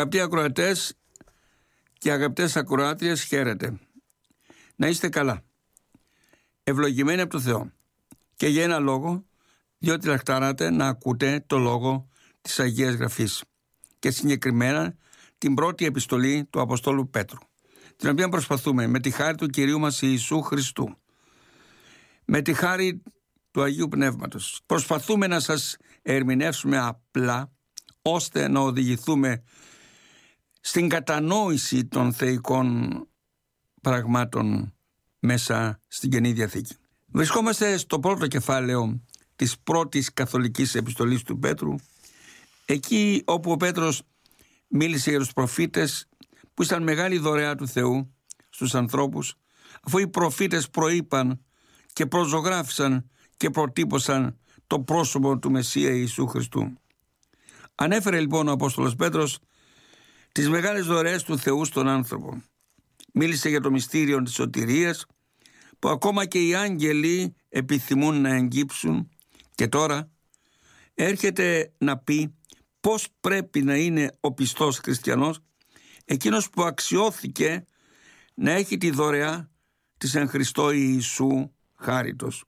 Αγαπητοί ακροατές και αγαπητές ακροάτριες, χαίρετε. Να είστε καλά, ευλογημένοι από το Θεό. Και για ένα λόγο, διότι λαχτάράτε να ακούτε το λόγο της Αγίας Γραφής και συγκεκριμένα την πρώτη επιστολή του Αποστόλου Πέτρου, την οποία προσπαθούμε με τη χάρη του Κυρίου μας Ιησού Χριστού, με τη χάρη του Αγίου Πνεύματος, προσπαθούμε να σας ερμηνεύσουμε απλά, ώστε να οδηγηθούμε στην κατανόηση των θεϊκών πραγμάτων μέσα στην Καινή Διαθήκη. Βρισκόμαστε στο πρώτο κεφάλαιο της πρώτης καθολικής επιστολής του Πέτρου, εκεί όπου ο Πέτρος μίλησε για τους προφήτες που ήταν μεγάλη δωρεά του Θεού στους ανθρώπους, αφού οι προφήτες προείπαν και προζωγράφησαν και προτύπωσαν το πρόσωπο του Μεσσία Ιησού Χριστού. Ανέφερε λοιπόν ο Απόστολος Πέτρος τις μεγάλες δωρεές του Θεού στον άνθρωπο. Μίλησε για το μυστήριο της σωτηρίας που ακόμα και οι άγγελοι επιθυμούν να εγγύψουν, και τώρα έρχεται να πει πώς πρέπει να είναι ο πιστός χριστιανός, εκείνος που αξιώθηκε να έχει τη δωρεά της εν Χριστώ Ιησού χάριτος.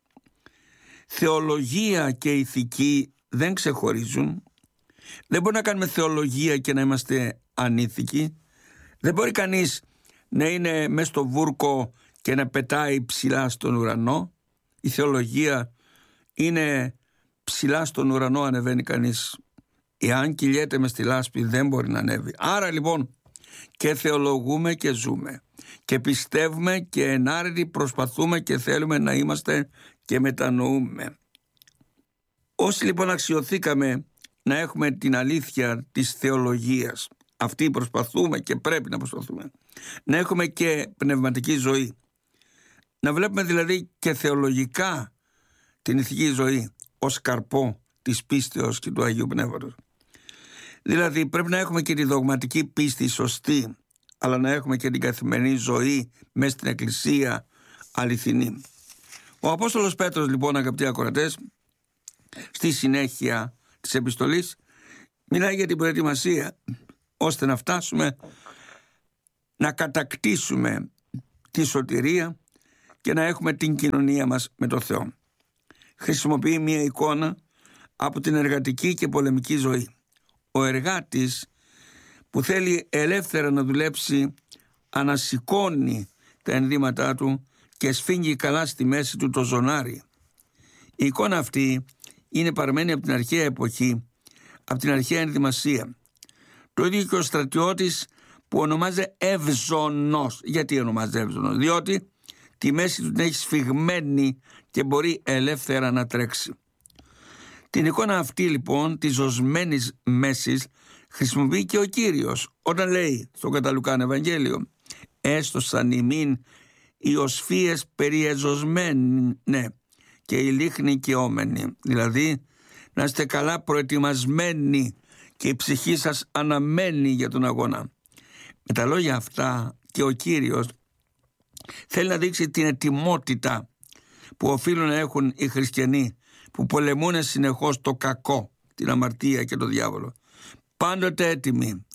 Θεολογία και ηθική δεν ξεχωρίζουν. Δεν μπορεί να κάνουμε θεολογία και να είμαστε ανήθικοι. Δεν μπορεί κανείς να είναι μέσα στο βούρκο και να πετάει ψηλά στον ουρανό. Η θεολογία είναι ψηλά στον ουρανό ανεβαίνει κανείς. Εάν κυλιέται μες στη λάσπη δεν μπορεί να ανέβει. Άρα λοιπόν και θεολογούμε και ζούμε και πιστεύουμε και ενάρετοι προσπαθούμε και θέλουμε να είμαστε και μετανοούμε. Όσοι λοιπόν αξιωθήκαμε να έχουμε την αλήθεια της θεολογίας, αυτή προσπαθούμε και πρέπει να προσπαθούμε, να έχουμε και πνευματική ζωή, να βλέπουμε δηλαδή και θεολογικά την ηθική ζωή ως καρπό της πίστεως και του Αγίου Πνεύματος. Δηλαδή πρέπει να έχουμε και τη δογματική πίστη σωστή, αλλά να έχουμε και την καθημερινή ζωή μέσα στην Εκκλησία αληθινή. Ο Απόστολος Πέτρος λοιπόν, αγαπητοί ακροατές, στη συνέχεια της επιστολής μιλάει για την προετοιμασία ώστε να φτάσουμε να κατακτήσουμε τη σωτηρία και να έχουμε την κοινωνία μας με το Θεό. Χρησιμοποιεί μια εικόνα από την εργατική και πολεμική ζωή. Ο εργάτης που θέλει ελεύθερα να δουλέψει ανασηκώνει τα ενδύματά του και σφίγγει καλά στη μέση του το ζωνάρι. Η εικόνα αυτή είναι παρμένη από την αρχαία εποχή, από την αρχαία ενδυμασία. Το ίδιο και ο στρατιώτης που ονομάζεται Εύζωνος. Γιατί ονομάζεται Εύζωνος? Διότι τη μέση του την έχει σφιγμένη και μπορεί ελεύθερα να τρέξει. Την εικόνα αυτή λοιπόν της ζωσμένης μέσης χρησιμοποιεί και ο Κύριος όταν λέει στο κατά Λουκάν Ευαγγέλιο «Έστωσαν ημίν οι οσφίες περιεζωσμένοι, ναι, και οι λίχνοι καιόμενοι». Δηλαδή να είστε καλά προετοιμασμένοι και η ψυχή σας αναμένει για τον αγώνα. Με τα λόγια αυτά και ο Κύριος θέλει να δείξει την ετοιμότητα που οφείλουν να έχουν οι χριστιανοί που πολεμούν συνεχώς το κακό, την αμαρτία και το διάβολο. Πάντοτε έτοιμοι,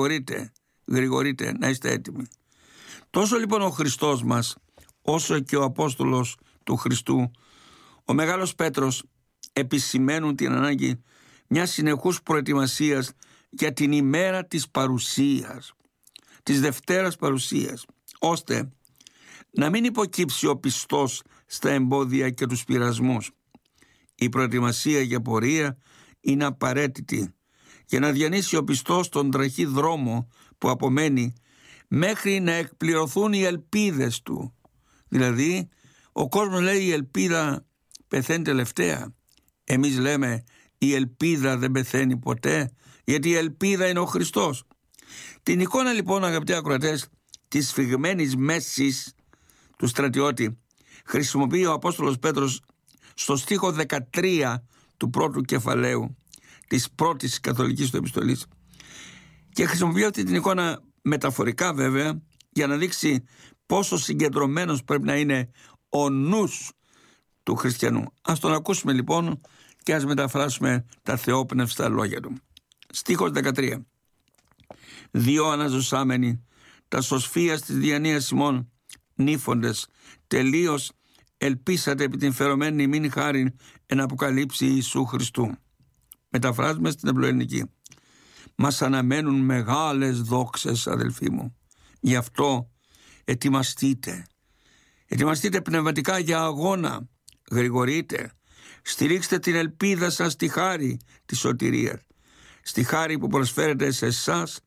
γρηγορείτε να είστε έτοιμοι. Τόσο λοιπόν ο Χριστός μας όσο και ο Απόστολος του Χριστού, ο Μεγάλος Πέτρος, επισημαίνουν την ανάγκη μιας συνεχούς προετοιμασίας για την ημέρα της παρουσίας, της Δευτέρας παρουσίας, ώστε να μην υποκύψει ο πιστός στα εμπόδια και τους πειρασμούς. Η προετοιμασία για πορεία είναι απαραίτητη για να διανύσει ο πιστός τον τραχή δρόμο που απομένει μέχρι να εκπληρωθούν οι ελπίδες του. Δηλαδή ο κόσμος λέει η ελπίδα πεθαίνει τελευταία. Εμείς λέμε η ελπίδα δεν πεθαίνει ποτέ, γιατί η ελπίδα είναι ο Χριστός. Την εικόνα λοιπόν, αγαπητοί ακροατές, της σφιγμένης μέσης του στρατιώτη χρησιμοποιεί ο Απόστολος Πέτρος στο στίχο 13 του πρώτου κεφαλαίου της πρώτης καθολικής του επιστολής, και χρησιμοποιεί αυτή την εικόνα μεταφορικά βέβαια για να δείξει πόσο συγκεντρωμένος πρέπει να είναι ο νους του χριστιανού. Ας τον ακούσουμε λοιπόν και ας μεταφράσουμε τα θεόπνευστα λόγια του. Στίχος 13. Δύο αναζωσάμενοι, τα σωσφίας της διανοίας ημών, νύφοντες, τελείως ελπίσατε επί την φερωμένη ημίν χάριν εν αποκαλύψει Ιησού Χριστού. Μεταφράζουμε στην απλοελληνική. Μας αναμένουν μεγάλες δόξες, αδελφοί μου. Γι' αυτό ετοιμαστείτε. Ετοιμαστείτε πνευματικά για αγώνα. Γρηγορείτε. Στηρίξτε την ελπίδα σας στη χάρη της σωτηρίας. Στη χάρη που προσφέρεται σε εσάς,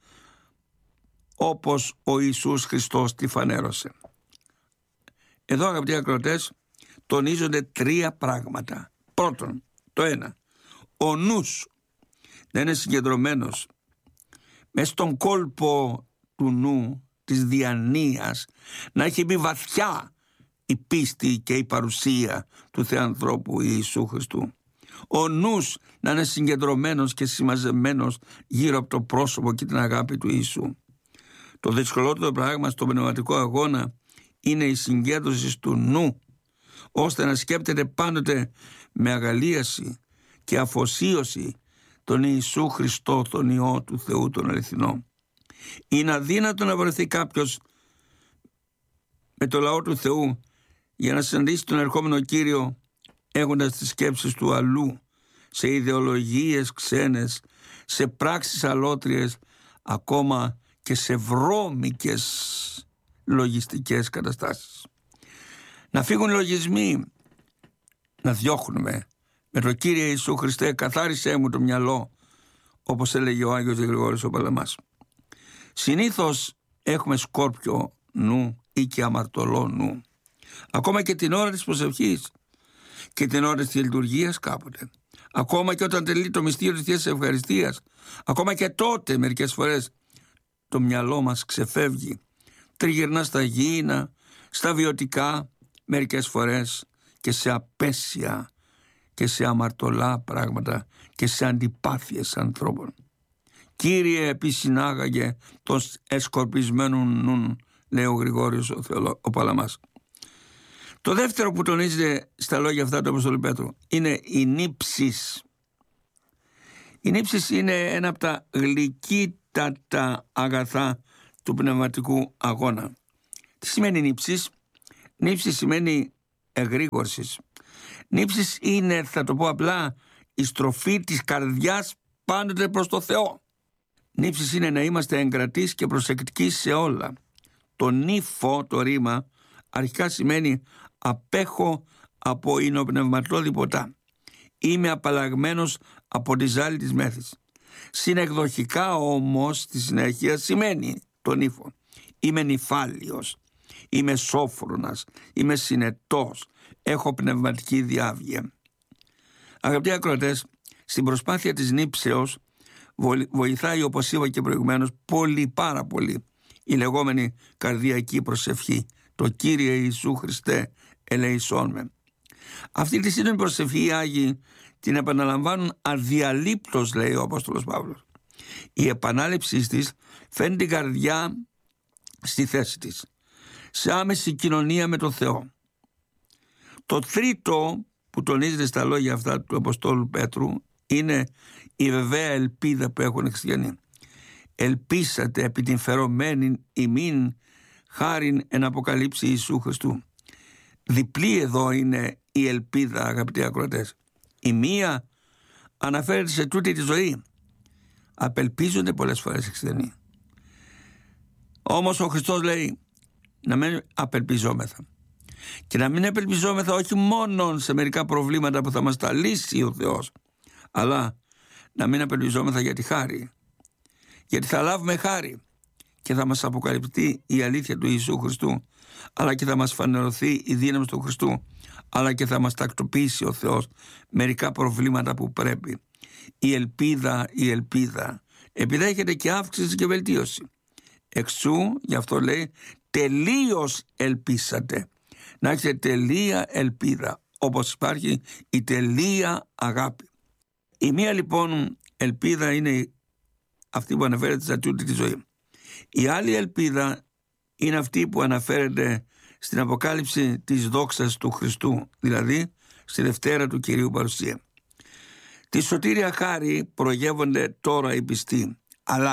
όπως ο Ιησούς Χριστός τη φανέρωσε. Εδώ, αγαπητοί ακροατές, τονίζονται τρία πράγματα. Πρώτον, το ένα, ο νους να είναι συγκεντρωμένος μες στον κόλπο του νου, της διανοίας, να έχει μπει βαθιά η πίστη και η παρουσία του Θεανθρώπου Ιησού Χριστού. Ο νους να είναι συγκεντρωμένος και συμμαζεμένος γύρω από το πρόσωπο και την αγάπη του Ιησού. Το δυσκολότερο πράγμα στο πνευματικό αγώνα είναι η συγκέντρωση του νου, ώστε να σκέπτεται πάντοτε με αγαλίαση και αφοσίωση τον Ιησού Χριστό, τον Υιό του Θεού, τον αληθινό. Είναι αδύνατο να βρεθεί κάποιος με το λαό του Θεού για να συναντήσει τον ερχόμενο Κύριο έχοντας τις σκέψεις του αλλού, σε ιδεολογίες ξένες, σε πράξεις αλότριες, ακόμα και σε βρώμικες λογιστικές καταστάσεις. Να φύγουν οι λογισμοί, να διώχνουμε με το Κύριε Ιησού Χριστέ, καθάρισέ μου το μυαλό, όπως έλεγε ο Άγιος Γρηγόρης ο Παλαμάς. Συνήθως έχουμε σκόρπιο νου ή και αμαρτωλό νου. Ακόμα και την ώρα της προσευχής και την ώρα της λειτουργίας κάποτε. Ακόμα και όταν τελεί το μυστήριο της Θείας Ευχαριστίας. Ακόμα και τότε μερικές φορές το μυαλό μας ξεφεύγει. Τριγυρνά στα γήινα, στα βιωτικά, μερικές φορές και σε απέσια και σε αμαρτωλά πράγματα και σε αντιπάθειες ανθρώπων. Κύριε, επισυνάγαγε τον εσκορπισμένο νου, λέει ο Γρηγόριος ο Παλαμάς. Το δεύτερο που τονίζεται στα λόγια αυτά του Αποστόλου Πέτρου είναι η νύψης. Η νύψης είναι ένα από τα γλυκύτατα αγαθά του πνευματικού αγώνα. Τι σημαίνει νύψης? Νύψης σημαίνει εγρήγορσης. Νύψης είναι, θα το πω απλά, η στροφή της καρδιάς πάντοτε προς το Θεό. Νύψης είναι να είμαστε εγκρατείς και προσεκτικοί σε όλα. Το νύφο, το ρήμα, αρχικά σημαίνει απέχω από υνοπνευματώδη ποτά. Είμαι απαλλαγμένος από τη ζάλη της μέθης. Συνεκδοχικά όμως στη συνέχεια σημαίνει το νύφο. Είμαι νυφάλιος, είμαι σόφρονας, είμαι συνετός, έχω πνευματική διάβγεια. Αγαπητοί ακροατές, στην προσπάθεια της νύψεως βοηθάει, όπως είπα και προηγουμένως, πάρα πολύ η λεγόμενη καρδιακή προσευχή. Το Κύριε Ιησού Χριστέ, ελεησόν με. Αυτή τη σύντομη προσευχή οι Άγιοι την επαναλαμβάνουν αδιαλείπτως, λέει ο Απόστολος Παύλος. Η επανάληψη της φέρνει την καρδιά στη θέση της, σε άμεση κοινωνία με τον Θεό. Το τρίτο που τονίζεται στα λόγια αυτά του Αποστόλου Πέτρου είναι η βεβαία ελπίδα που έχουν οι χριστιανοί. Ελπίσατε επί την φερωμένη ημίν χάριν εν αποκαλύψει Ιησού Χριστού. Διπλή εδώ είναι η ελπίδα, αγαπητοί ακροατές. Η μία αναφέρεται σε τούτη τη ζωή. Απελπίζονται πολλές φορές οι χριστιανοί. Όμως ο Χριστός λέει να μην απελπιζόμεθα. Και να μην απελπιζόμεθα όχι μόνο σε μερικά προβλήματα που θα μας τα λύσει ο Θεός, αλλά να μην απελπιζόμεθα για τη χάρη. Γιατί θα λάβουμε χάρη και θα μας αποκαλυπτεί η αλήθεια του Ιησού Χριστού, αλλά και θα μας φανερωθεί η δύναμη του Χριστού, αλλά και θα μας τακτοποιήσει ο Θεός μερικά προβλήματα που πρέπει. Η ελπίδα επιδέχεται και αύξηση και βελτίωση. Εξού, γι' αυτό λέει, τελείως ελπίσατε. Να έχετε τελεία ελπίδα, όπως υπάρχει η τελεία αγάπη. Η μία λοιπόν ελπίδα είναι αυτή που αναφέρεται σε τούτη τη ζωή. Η άλλη ελπίδα είναι αυτή που αναφέρεται στην αποκάλυψη της δόξας του Χριστού, δηλαδή στη Δευτέρα του Κυρίου παρουσία. Τη σωτήρια χάρη προγεύονται τώρα οι πιστοί, αλλά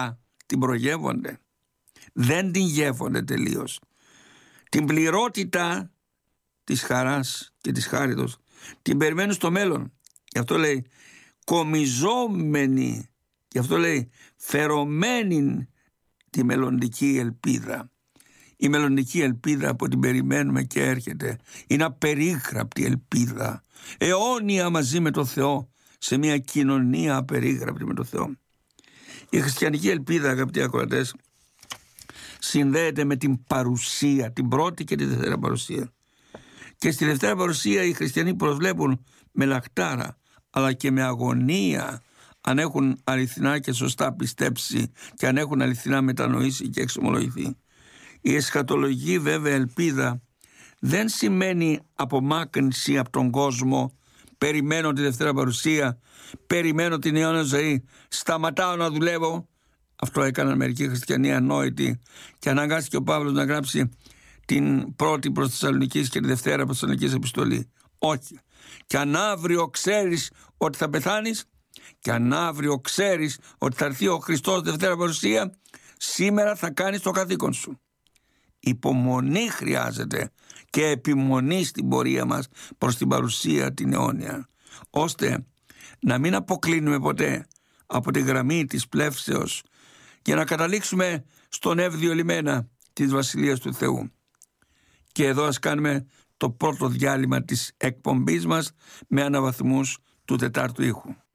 την προγεύονται. Δεν την γεύονται τελείως. Την πληρότητα της χαράς και της χάριτος την περιμένουν στο μέλλον. Γι' αυτό λέει κομιζόμενη, γι' αυτό λέει φερωμένη τη μελλοντική ελπίδα. Η μελλοντική ελπίδα που την περιμένουμε και έρχεται είναι απερίγραπτη ελπίδα, αιώνια μαζί με το Θεό, σε μια κοινωνία απερίγραπτη με το Θεό. Η χριστιανική ελπίδα, αγαπητοί ακροατές, συνδέεται με την παρουσία, την πρώτη και τη δευτέρα παρουσία. Και στη δευτέρα παρουσία οι χριστιανοί προσβλέπουν με λαχτάρα αλλά και με αγωνία, αν έχουν αληθινά και σωστά πιστέψει και αν έχουν αληθινά μετανοήσει και εξομολογηθεί. Η εσχατολογική βέβαια ελπίδα δεν σημαίνει απομάκρυνση από τον κόσμο. Περιμένω τη δευτέρα παρουσία, περιμένω την αιώνια ζωή, σταματάω να δουλεύω. Αυτό έκαναν μερικοί χριστιανοί ανόητοι και αναγκάστηκε ο Παύλος να γράψει την πρώτη προς Θεσσαλονικής και τη δευτέρα προς Θεσσαλονικής επιστολή. Όχι. Και αν αύριο ξέρεις ότι θα πεθάνεις, και αν αύριο ξέρεις ότι θα έρθει ο Χριστός δευτέρα παρουσία, σήμερα θα κάνεις το καθήκον σου. Υπομονή χρειάζεται και επιμονή στην πορεία μας προς την παρουσία την αιώνια, ώστε να μην αποκλίνουμε ποτέ από τη γραμμή της πλεύσεως για να καταλήξουμε στον εύδιο λιμένα της Βασιλείας του Θεού. Και εδώ ας κάνουμε το πρώτο διάλειμμα της εκπομπής μας με αναβαθμούς του τετάρτου ήχου.